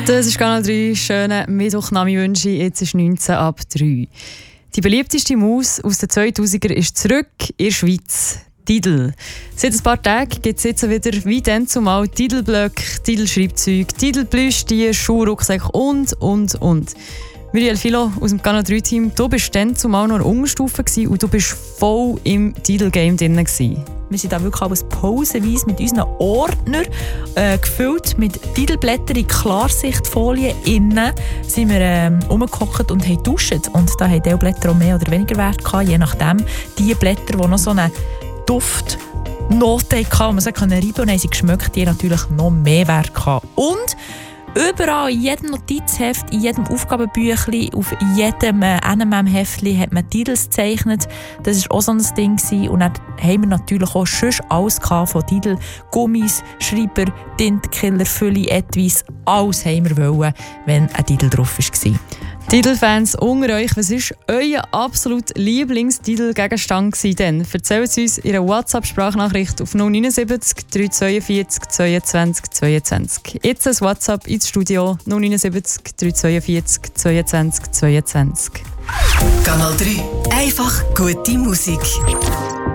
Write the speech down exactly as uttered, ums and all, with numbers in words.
Das ist Kanal drei. Schönen Mittwochnami wünsche ich. Jetzt ist neunzehn ab drei. Die beliebteste Maus aus den zweitausender ist zurück in der Schweiz. Tidal. Seit ein paar Tagen gibt es jetzt wieder, wie dann zumal, Tidal-Blöcke, Tidal-Schreibzeuge, Tidal-Plüschtiere, Schuhrucksäcke und, und, und. Muriel Philo aus dem Kanal drei Team, du bist dann zumal noch in der Unterstufe und du bist voll im Tidal-Game drin gewesen. Wir sind da wirklich alles pausenweise mit unseren Ordnern äh, gefüllt mit Titelblättern in Klarsichtfolie innen sind wir ähm, rumgehockt und haben geduscht. Und da haben die Blätter auch mehr oder weniger Wert gehabt, je nachdem. Die Blätter, die noch so einen Duftnote hatten, man sagen reiben und haben sie geschmeckt, die haben natürlich noch mehr Wert gehabt. Und überall, in jedem Notizheft, in jedem Aufgabenbüchlein, auf jedem äh, N M M-Heftchen hat man Titels gezeichnet. Das war auch so ein Ding. Und dann haben wir natürlich auch schon alles von Titel, Gummis, Schreiber, Tintenkiller, Fülle, Etwas. Alles haben wir wollen, wenn ein Titel drauf war. Titelfans unter euch, was war euer absolut Lieblingstitelgegenstand gewesen? Erzählt es uns in einer WhatsApp-Sprachnachricht auf null neun sieben drei zwei vier zweiundzwanzig zweiundzwanzig. Jetzt ein WhatsApp ins Studio null neun sieben drei zwei vier zweiundzwanzig zweiundzwanzig. Kanal drei. Einfach gute Musik.